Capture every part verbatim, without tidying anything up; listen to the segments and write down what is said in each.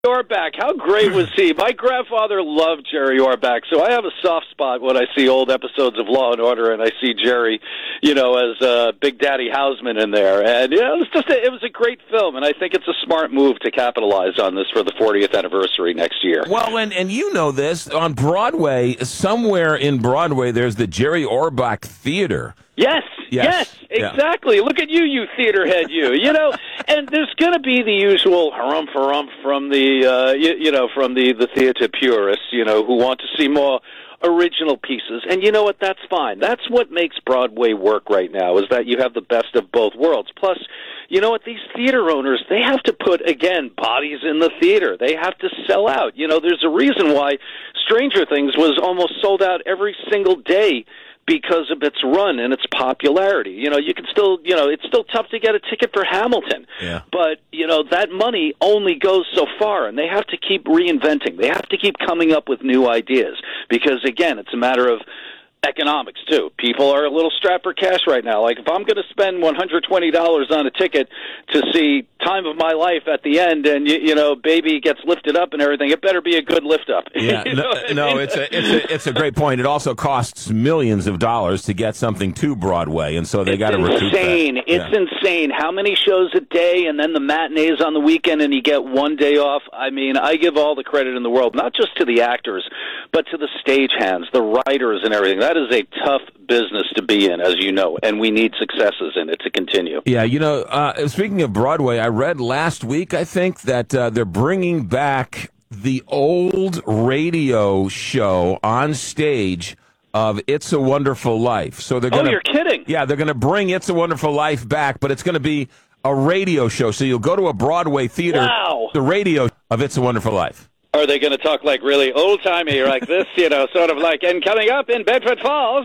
Orbach, how great was he? My grandfather loved Jerry Orbach, so I have a soft spot when I see old episodes of Law and Order, and I see Jerry, you know, as uh, Big Daddy Houseman in there. And yeah, it was just a, it was a great film, and I think it's a smart move to capitalize on this for the fortieth anniversary next year. Well, and and you know this, on Broadway, somewhere in Broadway, there's the Jerry Orbach Theater. Yes, yes, yes, exactly. Yeah. Look at you, you theater head, you. You know, and there's going to be the usual harumph harumph from the, uh, you, you know, from the, the theater purists, you know, who want to see more original pieces. And you know what? That's fine. That's what makes Broadway work right now, is that you have the best of both worlds. Plus, you know what? These theater owners, they have to put, again, bodies in the theater. They have to sell out. You know, there's a reason why Stranger Things was almost sold out every single day, because of its run and its popularity. You know, you can still, you know, it's still tough to get a ticket for Hamilton. Yeah. But, you know, that money only goes so far, and they have to keep reinventing. They have to keep coming up with new ideas because, again, it's a matter of economics, too. People are a little strapped for cash right now. Like, if I'm going to spend one hundred twenty dollars on a ticket to see Time of My Life at the end and, you, you know, baby gets lifted up and everything, it better be a good lift up. Yeah, you know no, no it's, a, it's, a, it's a great point. It also costs millions of dollars to get something to Broadway, and so they got to recoup insane. that. It's yeah. insane. How many shows a day, and then the matinees on the weekend, and you get one day off? I mean, I give all the credit in the world, not just to the actors, but to the stagehands, the writers, and everything. That is a tough business to be in, as you know, and we need successes in it to continue. Yeah, you know, uh, speaking of Broadway, I read last week, I think, that uh, they're bringing back the old radio show on stage of It's a Wonderful Life. So they're going Oh, you're kidding. Yeah, they're going to bring It's a Wonderful Life back, but it's going to be a radio show. So you'll go to a Broadway theater, wow. the radio of It's a Wonderful Life. Are they going to talk like really old-timey like this, you know, sort of like, and coming up in Bedford Falls?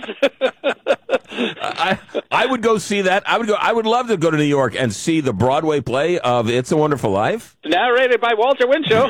I I would go see that. I would go. I would love to go to New York and see the Broadway play of It's a Wonderful Life. Narrated by Walter Winchell.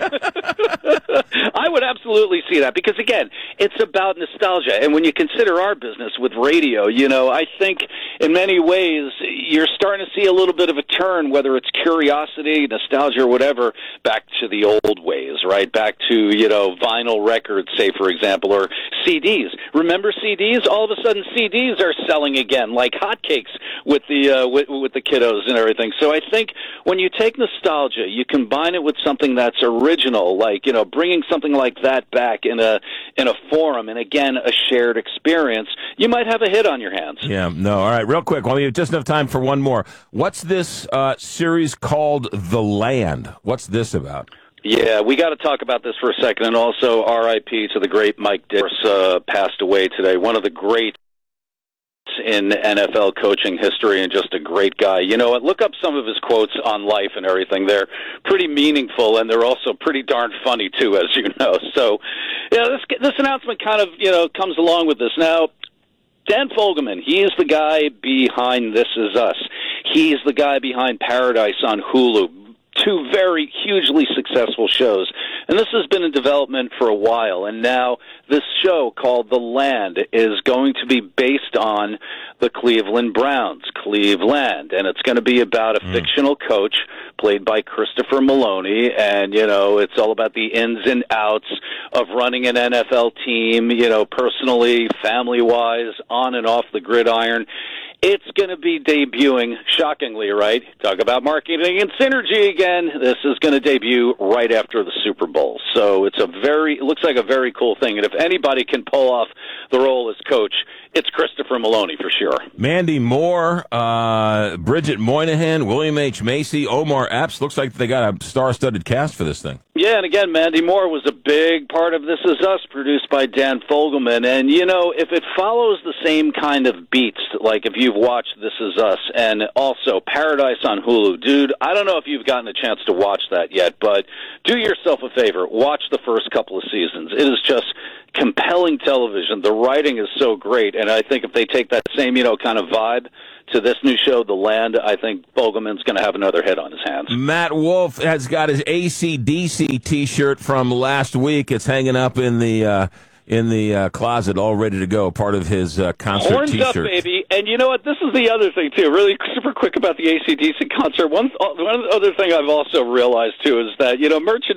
I would absolutely see that because, again, it's about nostalgia. And when you consider our business with radio, you know, I think in many ways you're starting to see a little bit of a turn, whether it's curiosity, nostalgia, or whatever, back to the old ways, right? Back to, you know, vinyl records, say, for example, or C Ds. Remember C Ds? All of a sudden C Ds are selling again like hotcakes with the, uh, with, with the kiddos and everything. So I think when you take nostalgia, you combine it with something that's original, like, you know, bringing something like that back in a in a forum, and again, a shared experience, you might have a hit on your hands. Yeah, no, all right, real quick, well, we have just enough time for one more. What's this uh, series called The Land? What's this about? Yeah, we got to talk about this for a second, and also R I P to the great Mike Dix, uh, passed away today, one of the great in N F L coaching history and just a great guy. You know what? Look up some of his quotes on life and everything. They're pretty meaningful, and they're also pretty darn funny, too, as you know. So, yeah, this, this announcement kind of, you know, comes along with this. Now, Dan Fogelman, he is the guy behind This Is Us. He's the guy behind Paradise on Hulu. Two very hugely successful shows. And this has been in development for a while. And now this show called The Land is going to be based on the Cleveland Browns, Cleveland. And it's going to be about a mm. fictional coach played by Christopher Maloney. And, you know, it's all about the ins and outs of running an N F L team, you know, personally, family-wise, on and off the gridiron. It's going to be debuting, shockingly, right? Talk about marketing and synergy again. This is going to debut right after the Super Bowl. So it's a very, it looks like a very cool thing. And if anybody can pull off the role as coach, it's Christopher Maloney for sure. Mandy Moore, uh, Bridget Moynihan, William H. Macy, Omar Epps. Looks like they got a star-studded cast for this thing. Yeah, and again, Mandy Moore was a big part of This Is Us, produced by Dan Fogelman. And, you know, if it follows the same kind of beats, like if you've watched This Is Us and also Paradise on Hulu, dude, I don't know if you've gotten a chance to watch that yet, but do yourself a favor. Watch the first couple of seasons. It is just compelling television. The writing is so great, and I think if they take that same, you know, kind of vibe to this new show, The Land, I think Fogelman's going to have another hit on his hands. Matt Wolf has got his A C D C T-shirt from last week. It's hanging up in the uh, in the uh, closet, all ready to go, part of his uh, concert Horns T-shirt. up, baby. And you know what? This is the other thing, too. Really super quick about the A C D C concert. One, one other thing I've also realized, too, is that, you know, merchandise